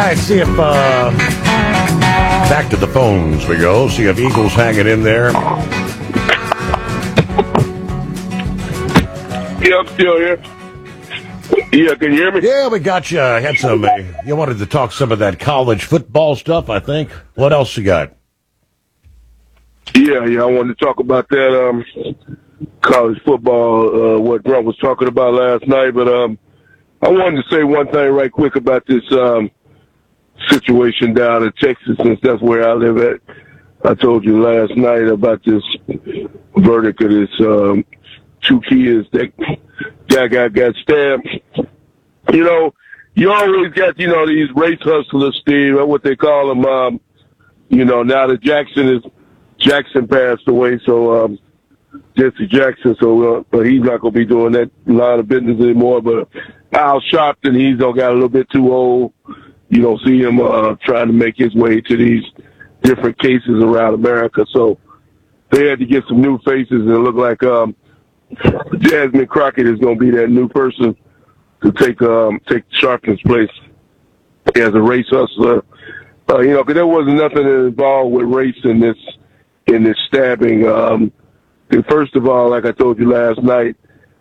right, see if, back to the phones we go. See if Eagle's hanging in there. Yeah, I'm still here. Yeah, can you hear me? Yeah, we got you. Had some, you wanted to talk some of that college football stuff, I think. What else you got? Yeah, I wanted to talk about that, college football, what Grunt was talking about last night, but, I wanted to say one thing right quick about this, situation down in Texas, since that's where I live at. I told you last night about this verdict of this, 2 kids that got stabbed. You know, you always got, these race hustlers, Steve, what they call them, now that Jackson passed away, so, Jesse Jackson, so, but he's not going to be doing that line of business anymore, but Al Sharpton, he's got a little bit too old. You don't see him, trying to make his way to these different cases around America, so they had to get some new faces, and it looked like, Jasmine Crockett is going to be that new person to take Sharpton's place as a race hustler. Because there wasn't nothing involved with race in this stabbing. And first of all, like I told you last night,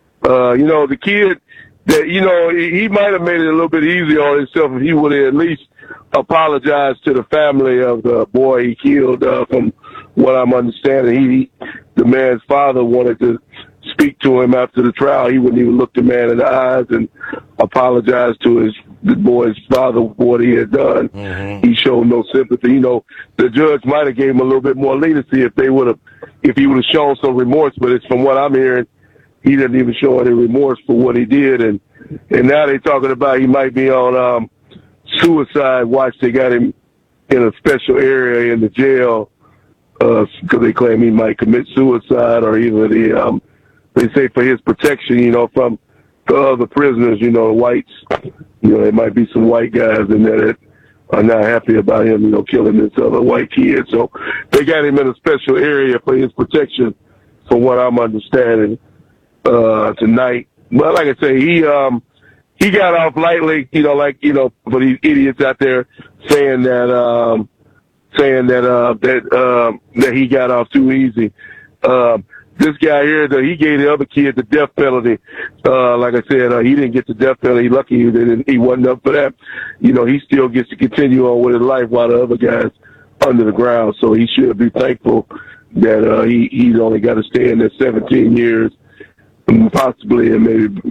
the kid that, he might have made it a little bit easier on himself if he would have at least apologized to the family of the boy he killed. From what I'm understanding, the man's father wanted to speak to him after the trial. He wouldn't even look the man in the eyes and apologize to the boy's father for what he had done. Mm-hmm. He showed no sympathy. The judge might have gave him a little bit more leniency if he would have shown some remorse. But it's from what I'm hearing, he didn't even show any remorse for what he did. And now they're talking about he might be on suicide watch. They got him in a special area in the jail because they claim he might commit suicide, or either they say for his protection, from the other prisoners, the whites. There might be some white guys in there that are not happy about him, killing this other white kid. So they got him in a special area for his protection, from what I'm understanding, tonight. But like I say, he got off lightly, for these idiots out there saying that he got off too easy. This guy here, he gave the other kid the death penalty. Like I said, he didn't get the death penalty. Lucky he wasn't up for that. He still gets to continue on with his life while the other guy's under the ground. So he should be thankful that he's only got to stay in there 17 years, possibly, and maybe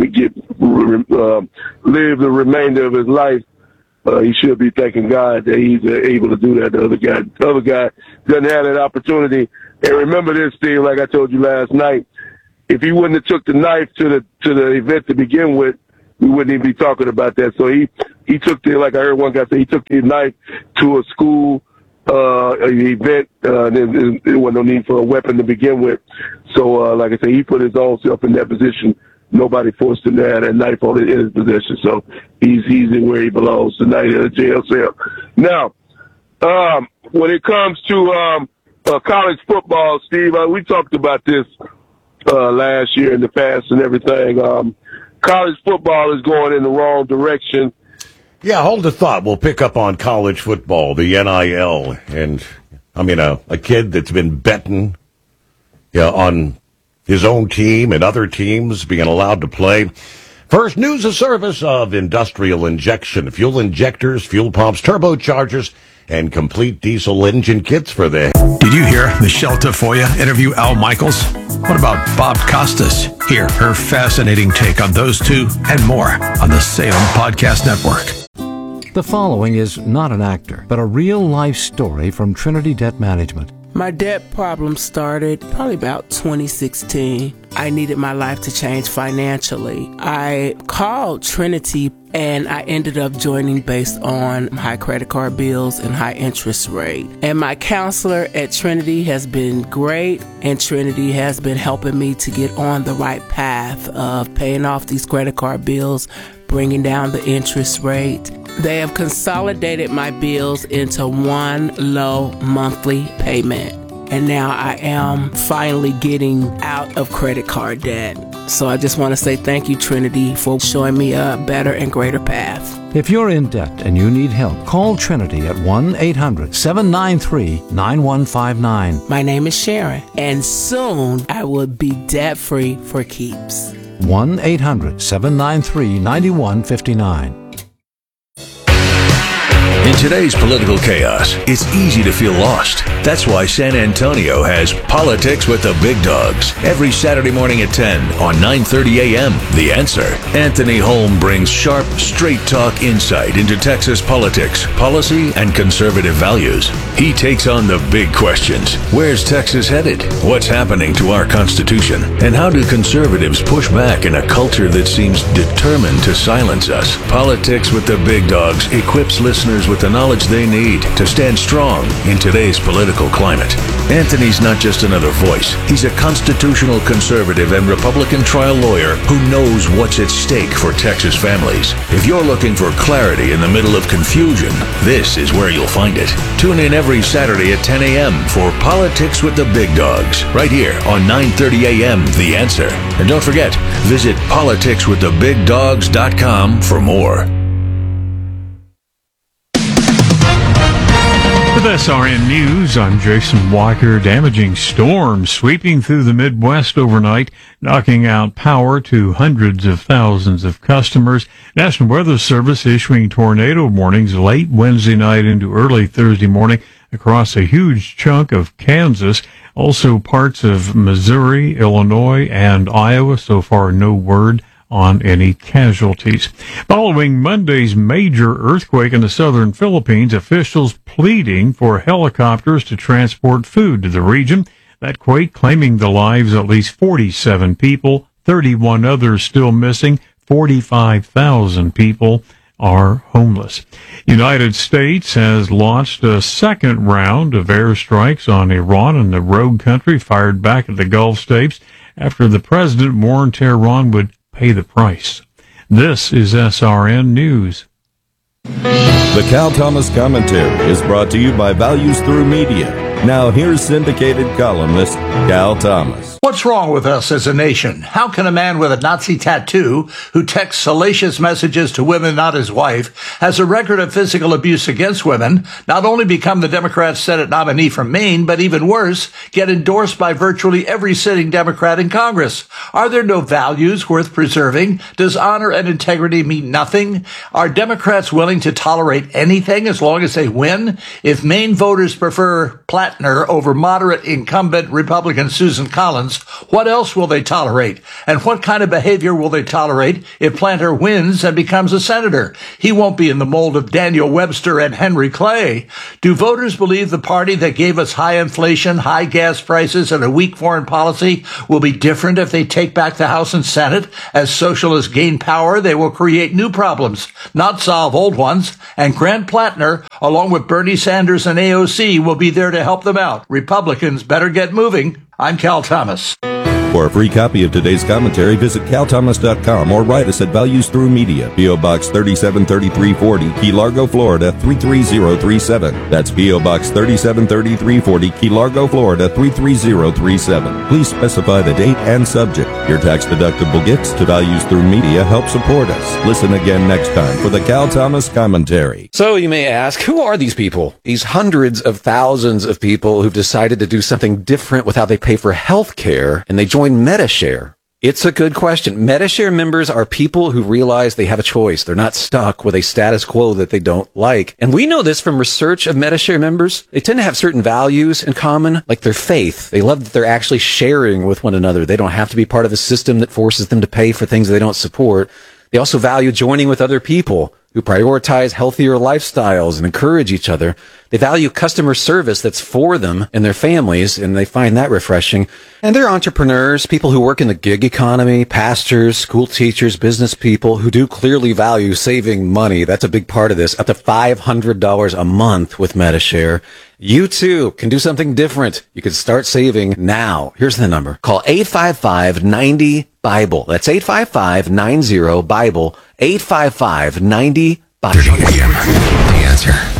live the remainder of his life. He should be thanking God that he's able to do that. The other guy doesn't have that opportunity. And remember this, Steve, like I told you last night, if he wouldn't have took the knife to the event to begin with, we wouldn't even be talking about that. So he took like I heard one guy say, he took the knife to a school event, and there wasn't no need for a weapon to begin with. So, like I say, he put his own self in that position. Nobody forced him to have that knife in his possession. So he's in where he belongs tonight in a jail cell. Now, when it comes to college football, Steve, we talked about this last year in the past and everything. College football is going in the wrong direction. Yeah, hold the thought. We'll pick up on college football, the NIL, and a kid that's been betting on his own team and other teams being allowed to play. First, news of service of industrial injection, fuel injectors, fuel pumps, turbochargers, and complete diesel engine kits for the... Did you hear Michelle Tafoya interview Al Michaels? What about Bob Costas? Hear her fascinating take on those two and more on the Salem Podcast Network. The following is not an actor, but a real-life story from Trinity Debt Management. My debt problem started probably about 2016. I needed my life to change financially. I called Trinity and I ended up joining based on high credit card bills and high interest rate. And my counselor at Trinity has been great, and Trinity has been helping me to get on the right path of paying off these credit card bills, bringing down the interest rate. They have consolidated my bills into one low monthly payment. And now I am finally getting out of credit card debt. So I just want to say thank you, Trinity, for showing me a better and greater path. If you're in debt and you need help, call Trinity at 1-800-793-9159. My name is Sharon, and soon I will be debt-free for keeps. 1-800-793-9159. In today's political chaos, it's easy to feel lost. That's why San Antonio has Politics with the Big Dogs every Saturday morning at 10 on 9:30 a.m. The Answer. Anthony Holm brings sharp, straight-talk insight into Texas politics, policy, and conservative values. He takes on the big questions. Where's Texas headed? What's happening to our Constitution? And how do conservatives push back in a culture that seems determined to silence us? Politics with the Big Dogs equips listeners with the knowledge they need to stand strong in today's political climate. Anthony's not just another voice. He's a constitutional conservative and Republican trial lawyer who knows what's at stake for Texas families. If you're looking for clarity in the middle of confusion, this is where you'll find it. Tune in every Saturday at 10 a.m. for Politics with the Big Dogs, right here on 9:30 a.m. The Answer. And don't forget, visit politicswiththebigdogs.com for more. With SRN News, I'm Jason Walker. Damaging storms sweeping through the Midwest overnight, knocking out power to hundreds of thousands of customers. National Weather Service issuing tornado warnings late Wednesday night into early Thursday morning across a huge chunk of Kansas. Also parts of Missouri, Illinois, and Iowa. So far, no word on any casualties. Following Monday's major earthquake in the southern Philippines, officials pleading for helicopters to transport food to the region. That quake claiming the lives of at least 47 people, 31 others still missing, 45,000 people are homeless. United States has launched a second round of airstrikes on Iran, and the rogue country fired back at the Gulf states after the president warned Tehran would pay the price. This is SRN News. The Cal Thomas Commentary is brought to you by Values Through Media. Now here's syndicated columnist Cal Thomas. What's wrong with us as a nation? How can a man with a Nazi tattoo who texts salacious messages to women, not his wife, has a record of physical abuse against women, not only become the Democrat Senate nominee from Maine, but even worse, get endorsed by virtually every sitting Democrat in Congress? Are there no values worth preserving? Does honor and integrity mean nothing? Are Democrats willing to tolerate anything as long as they win? If Maine voters prefer Plattner over moderate incumbent Republican Susan Collins, what else will they tolerate? And what kind of behavior will they tolerate if Plattner wins and becomes a senator? He won't be in the mold of Daniel Webster and Henry Clay. Do voters believe the party that gave us high inflation, high gas prices, and a weak foreign policy will be different if they take back the House and Senate? As socialists gain power, they will create new problems, not solve old ones. And Grant Plattner, along with Bernie Sanders and AOC, will be there to help them out. Republicans better get moving. I'm Cal Thomas. For a free copy of today's commentary, visit calthomas.com or write us at Values Through Media, P.O. Box 373340, Key Largo, Florida 33037. That's P.O. Box 373340, Key Largo, Florida 33037. Please specify the date and subject. Your tax-deductible gifts to Values Through Media help support us. Listen again next time for the Cal Thomas Commentary. So you may ask, who are these people? These hundreds of thousands of people who've decided to do something different with how they pay for health care, and they join Medi-Share. It's a good question. Medi-Share members are people who realize they have a choice. They're not stuck with a status quo that they don't like. And we know this from research of Medi-Share members. They tend to have certain values in common, like their faith. They love that they're actually sharing with one another. They don't have to be part of a system that forces them to pay for things they don't support. They also value joining with other people who prioritize healthier lifestyles and encourage each other. They value customer service that's for them and their families, and they find that refreshing. And they're entrepreneurs, people who work in the gig economy, pastors, school teachers, business people who do clearly value saving money. That's a big part of this. Up to $500 a month with Medi-Share. You too can do something different. You can start saving now. Here's the number. Call 855-90-BIBLE. That's 855-90-BIBLE. 855-90-BIBLE. The Answer.